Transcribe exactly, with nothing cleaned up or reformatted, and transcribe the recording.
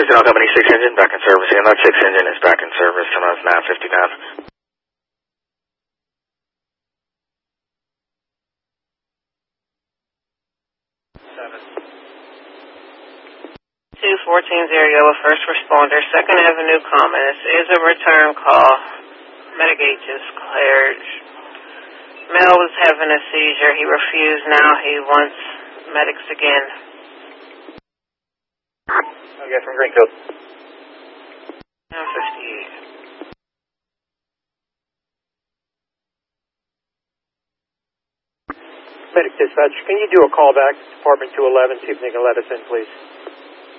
Signal Company six engine back in service. And that six engine is back in service. Turn on nine fifty-nine. two fourteen zero, a first responder, second Avenue Commons. Is a return call. Mitigate just cleared. Male was having a seizure. He refused. Now he wants medics again. Okay, from Greenfield. nine fifty-eight. Medic dispatch, can you do a call back to Department two eleven, see if they can let us in, please?